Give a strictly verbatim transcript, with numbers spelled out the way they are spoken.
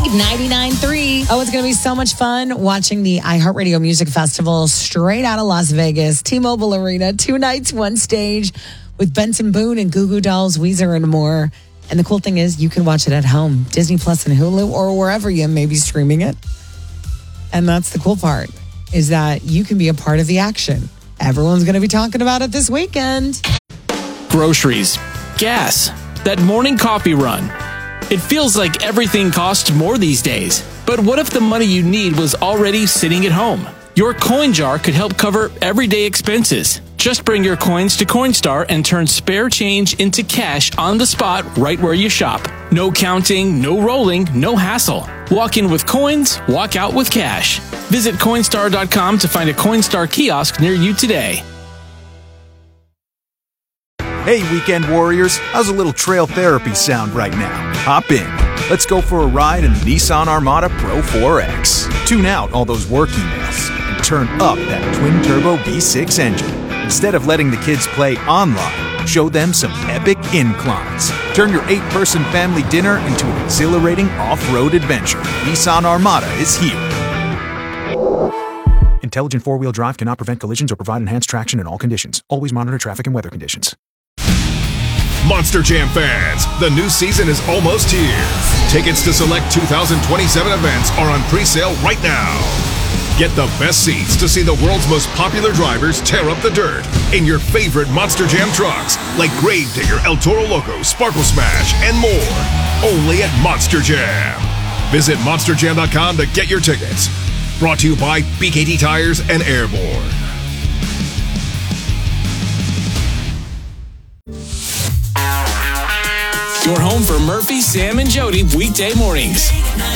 ninety-nine point three. Oh, it's going to be so much fun watching the iHeartRadio Music Festival straight out of Las Vegas, T-Mobile Arena, two nights, one stage with Benson Boone and Goo Goo Dolls, Weezer, and more. And the cool thing is you can watch it at home, Disney Plus and Hulu, or wherever you may be streaming it. And that's the cool part, is that you can be a part of the action. Everyone's going to be talking about it this weekend. Groceries, gas, that morning coffee run. It feels like everything costs more these days. But what if the money you need was already sitting at home? Your coin jar could help cover everyday expenses. Just bring your coins to Coinstar and turn spare change into cash on the spot right where you shop. No counting, no rolling, no hassle. Walk in with coins, walk out with cash. Visit Coinstar dot com to find a Coinstar kiosk near you today. Hey, weekend warriors, how's a little trail therapy sound right now? Hop in. Let's go for a ride in the Nissan Armada Pro four X. Tune out all those work emails and turn up that twin-turbo V six engine. Instead of letting the kids play online, show them some epic inclines. Turn your eight-person family dinner into an exhilarating off-road adventure. Nissan Armada is here. Intelligent four-wheel drive cannot prevent collisions or provide enhanced traction in all conditions. Always monitor traffic and weather conditions. Monster Jam fans, the new season is almost here. Tickets to select two thousand twenty-seven events are on pre-sale right now. Get the best seats to see the world's most popular drivers tear up the dirt in your favorite Monster Jam trucks, like Gravedigger, El Toro Loco, Sparkle Smash, and more. Only at Monster Jam. Visit monster jam dot com to get your tickets. Brought to you by B K T Tires and Airborne. Your home for Murphy, Sam, and Jody weekday mornings.